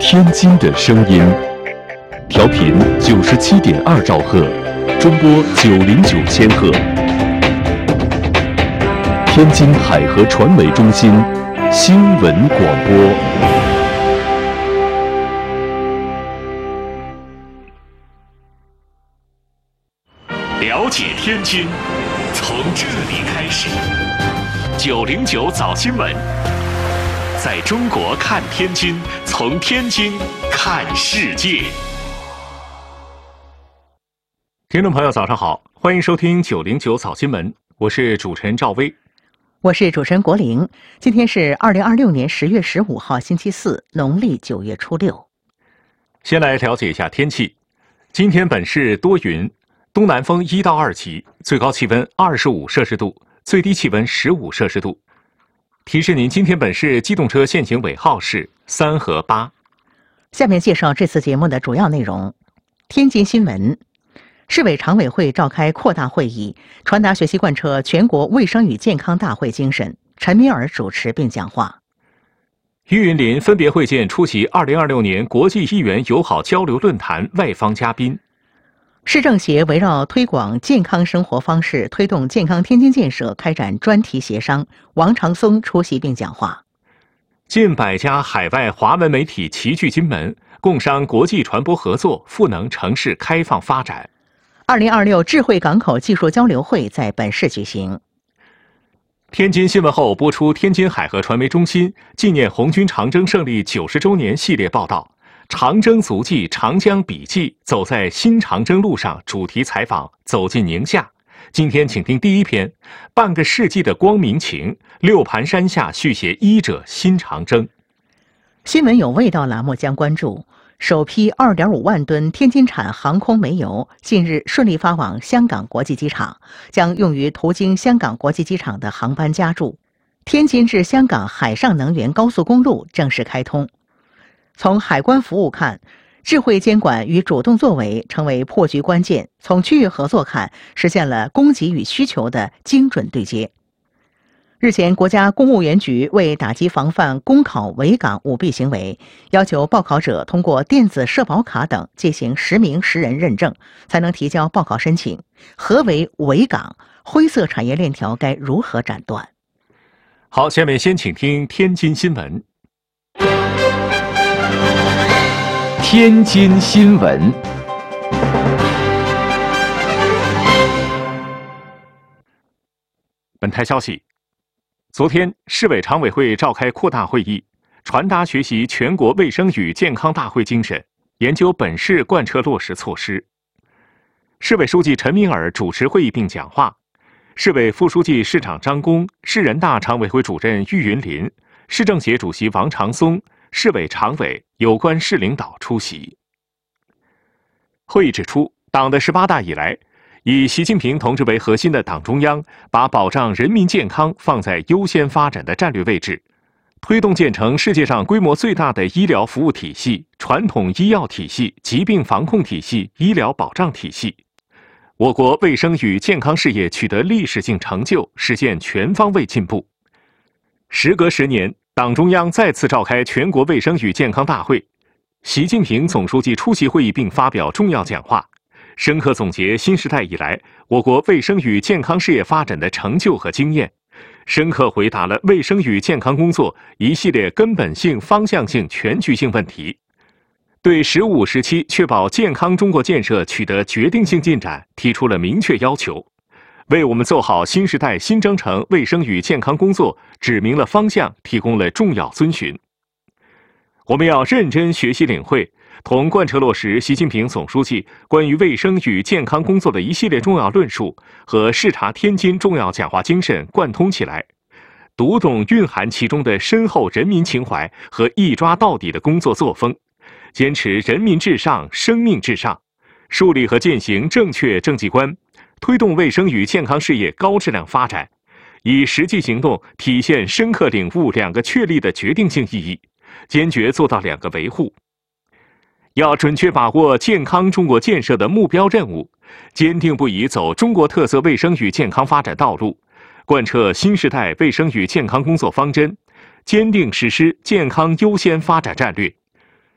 天津的声音，调频97.2兆赫，中波909千赫。天津海河传媒中心新闻广播。 了解天津，从这里开始。909早新闻，在中国看天津，从天津看世界。听众朋友，早上好，欢迎收听909早新闻，我是主持人赵薇， 我是主持人国玲。今天是2026年10月15号，星期四，农历9月初6。 先来了解一下天气。今天本市多云，东南风1到2级，最高气温25摄氏度，最低气温15摄氏度。提示您，今天本市机动车限行尾号是3和8。 下面介绍这次节目的主要内容。天津新闻，市委常委会召开扩大会议，传达学习贯彻全国卫生与健康大会精神，陈敏尔主持并讲话。 于云林分别会见出席2026年国际议员友好交流论坛外方嘉宾。 市政协围绕推广健康生活方式，推动健康天津建设开展专题协商，王长松出席并讲话。 近100家海外华文媒体齐聚金门，共商国际传播合作，赋能城市开放发展。 2026智慧港口技术交流会在本市举行。 天津新闻后播出天津海河传媒中心纪念红军长征胜利90周年系列报道，长征足迹、长江笔记，走在新长征路上主题采访，走进宁夏。今天请听第一篇，半个世纪的光明情，六盘山下续写医者新长征。 新闻有味道栏目将关注首批2.5万吨天津产航空煤油近日顺利发往香港国际机场，将用于途经香港国际机场的航班加注。天津至香港海上能源高速公路正式开通。从海关服务看，智慧监管与主动作为成为破局关键。从区域合作看，实现了供给与需求的精准对接。日前，国家公务员局为打击防范公考围岗舞弊行为，要求报考者通过电子社保卡等进行实名实人认证，才能提交报考申请。何为围岗？灰色产业链条该如何斩断？ 好，下面先请听天津新闻。 天津新闻。 本台消息，昨天市委常委会召开扩大会议，传达学习全国卫生与健康大会精神，研究本市贯彻落实措施。市委书记陈敏尔主持会议并讲话，市委副书记、市长张工，市人大常委会主任郁云林，市政协主席王长松，市委常委、有关市领导出席。会议指出，党的18大以来，以习近平同志为核心的党中央把保障人民健康放在优先发展的战略位置，推动建成世界上规模最大的医疗服务体系、传统医药体系、疾病防控体系、医疗保障体系。我国卫生与健康事业取得历史性成就，实现全方位进步。时隔10年，党中央再次召开全国卫生与健康大会，习近平总书记出席会议并发表重要讲话，深刻总结新时代以来我国卫生与健康事业发展的成就和经验，深刻回答了卫生与健康工作一系列根本性、方向性、全局性问题，对15、17确保健康中国建设取得决定性进展提出了明确要求，为我们做好新时代新征程卫生与健康工作指明了方向，提供了重要遵循。我们要认真学习领会，同贯彻落实习近平总书记关于卫生与健康工作的一系列重要论述和视察天津重要讲话精神贯通起来，读懂蕴含其中的深厚人民情怀和一抓到底的工作作风，坚持人民至上、生命至上，树立和践行正确政绩观，推动卫生与健康事业高质量发展，以实际行动体现深刻领悟2个确立的决定性意义，坚决做到2个维护。要准确把握健康中国建设的目标任务，坚定不移走中国特色卫生与健康发展道路，贯彻新时代卫生与健康工作方针，坚定实施健康优先发展战略。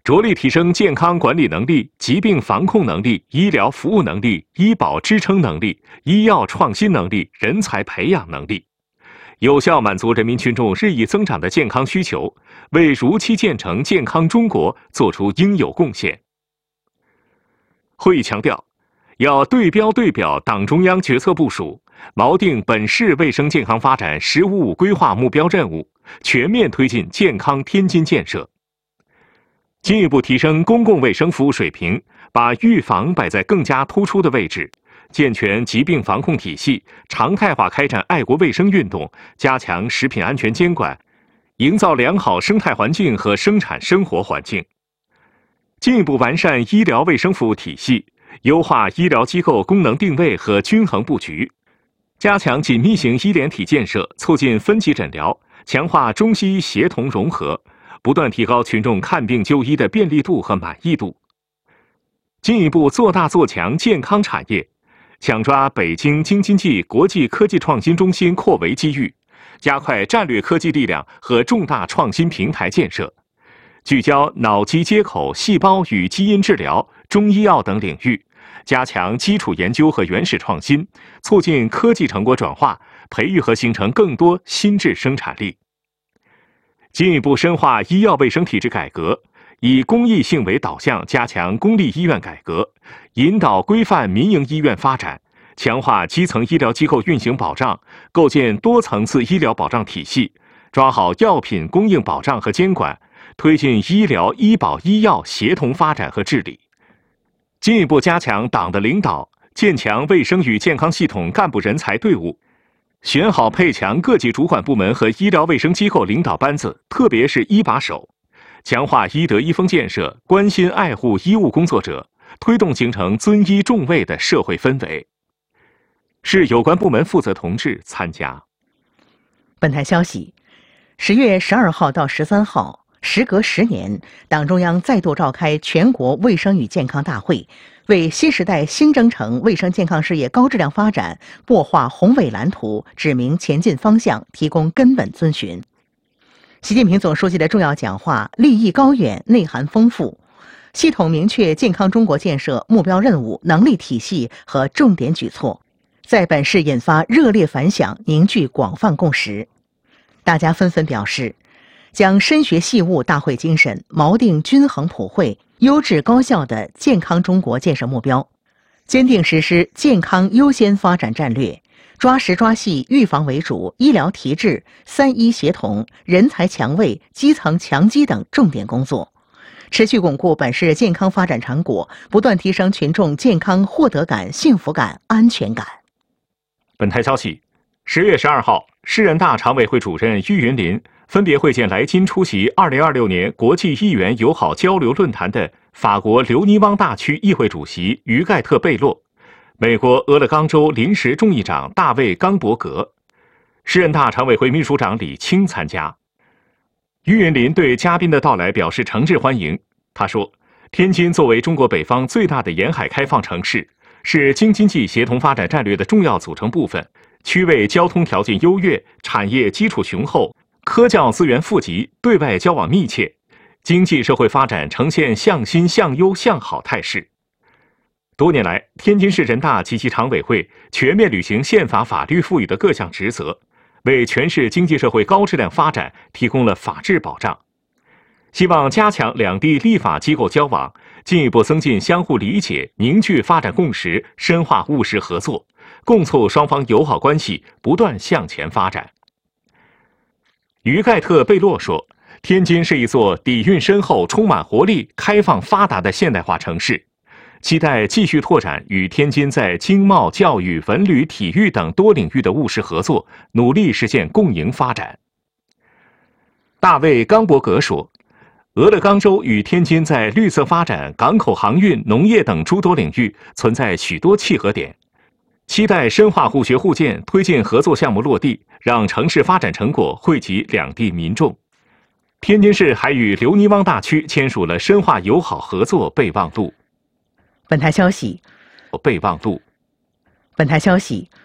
着力提升健康管理能力、疾病防控能力、医疗服务能力、医保支撑能力、医药创新能力、人才培养能力，有效满足人民群众日益增长的健康需求，为如期建成健康中国作出应有贡献。会议强调，要对标对表党中央决策部署，锚定本市卫生健康发展“十五五”规划目标任务，全面推进健康天津建设。进一步提升公共卫生服务水平，把预防摆在更加突出的位置，健全疾病防控体系，常态化开展爱国卫生运动，加强食品安全监管，营造良好生态环境和生产生活环境。进一步完善医疗卫生服务体系，优化医疗机构功能定位和均衡布局，加强紧密型医联体建设，促进分级诊疗，强化中西医协同融合，不断提高群众看病就医的便利度和满意度。进一步做大做强健康产业，抢抓北京京津冀国际科技创新中心扩围机遇，加快战略科技力量和重大创新平台建设，聚焦脑机接口、细胞与基因治疗、中医药等领域，加强基础研究和原始创新，促进科技成果转化，培育和形成更多新质生产力。进一步深化医药卫生体制改革，以公益性为导向，加强公立医院改革，引导规范民营医院发展，强化基层医疗机构运行保障，构建多层次医疗保障体系，抓好药品供应保障和监管，推进医疗、医保、医药协同发展和治理。进一步加强党的领导，建强卫生与健康系统干部人才队伍，选好配强各级主管部门和医疗卫生机构领导班子，特别是一把手，强化医德医风建设，关心爱护医务工作者，推动形成尊医重卫的社会氛围。市有关部门负责同志参加。 本台消息，10月12号到13号，时隔10年，党中央再度召开全国卫生与健康大会，为新时代新征程卫生健康事业高质量发展擘画宏伟蓝图，指明前进方向，提供根本遵循。习近平总书记的重要讲话立意高远，内涵丰富，系统明确健康中国建设目标任务、能力体系和重点举措，在本市引发热烈反响，凝聚广泛共识。大家纷纷表示，将深学细悟大会精神，锚定均衡普惠、优质高效的健康中国建设目标，坚定实施健康优先发展战略，抓实抓细预防为主、医疗提质、3医协同、人才强卫、基层强基等重点工作，持续巩固本市健康发展成果，不断提升群众健康获得感、幸福感、安全感。 本台消息，10月12号，市人大常委会主任郁云林分别会见来津出席2026年国际议员友好交流论坛的法国留尼汪大区议会主席于盖特贝洛、美国俄勒冈州临时众议长大卫冈伯格，市人大常委会秘书长李清参加。郁云林对嘉宾的到来表示诚挚欢迎。他说，天津作为中国北方最大的沿海开放城市，是京津冀协同发展战略的重要组成部分，区位交通条件优越，产业基础雄厚，科教资源富集，对外交往密切，经济社会发展呈现向新向优向好态势。多年来，天津市人大及其常委会全面履行宪法法律赋予的各项职责，为全市经济社会高质量发展提供了法治保障。希望加强两地立法机构交往，进一步增进相互理解，凝聚发展共识，深化务实合作，共促双方友好关系不断向前发展。于盖特贝洛说，天津是一座底蕴深厚、充满活力、开放发达的现代化城市，期待继续拓展与天津在经贸、教育、文旅、体育等多领域的务实合作，努力实现共赢发展。大卫冈伯格说，俄勒冈州与天津在绿色发展、港口航运、农业等诸多领域存在许多契合点，期待深化互学互鉴，推进合作项目落地，让城市发展成果惠及两地民众。天津市还与留尼汪大区签署了深化友好合作备忘录。 本台消息，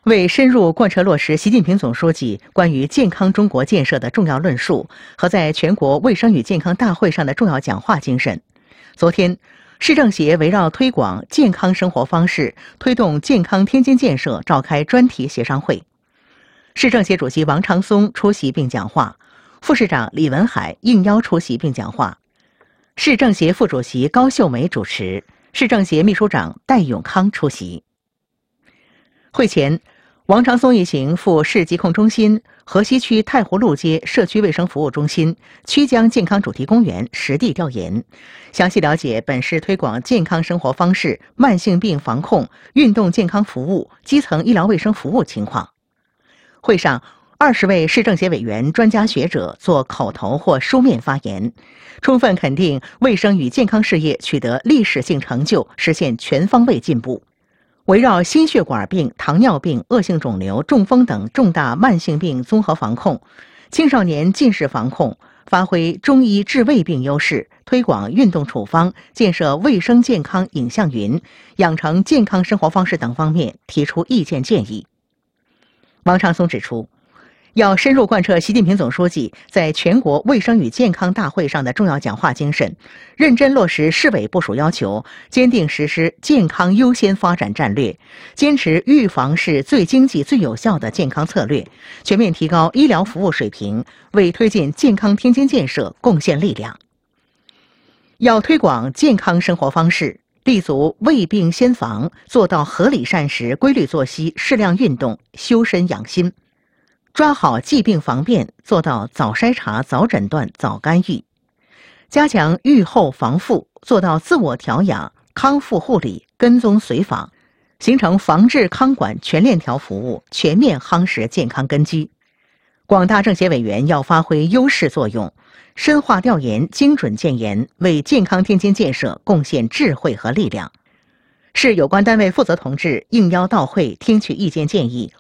为深入贯彻落实习近平总书记关于健康中国建设的重要论述和在全国卫生与健康大会上的重要讲话精神，昨天，市政协围绕推广健康生活方式、推动健康天津建设召开专题协商会。市政协主席王长松出席并讲话，副市长李文海应邀出席并讲话，市政协副主席高秀梅主持，市政协秘书长戴永康出席。会前，王长松一行赴市疾控中心、河西区太湖路街社区卫生服务中心、曲江健康主题公园实地调研，详细了解本市推广健康生活方式、慢性病防控、运动健康服务、基层医疗卫生服务情况。会上，20位市政协委员、专家学者做口头或书面发言，充分肯定卫生与健康事业取得历史性成就，实现全方位进步。围绕心血管病、糖尿病、恶性肿瘤、中风等重大慢性病综合防控，青少年近视防控，发挥中医治胃病优势，推广运动处方，建设卫生健康影像云，养成健康生活方式等方面提出意见建议。王长松指出，要深入贯彻习近平总书记在全国卫生与健康大会上的重要讲话精神，认真落实市委部署要求，坚定实施健康优先发展战略，坚持预防是最经济最有效的健康策略，全面提高医疗服务水平，为推进健康天津建设贡献力量。要推广健康生活方式，立足未病先防，做到合理膳食、规律作息、适量运动、修身养心。抓好疾病防变，做到早筛查、早诊断、早干预；加强预后防复，做到自我调养、康复护理、跟踪随访，形成防治康管全链条服务，全面夯实健康根基。广大政协委员要发挥优势作用，深化调研、精准建言，为健康天津建设贡献智慧和力量。市有关单位负责同志应邀到会，听取意见建议，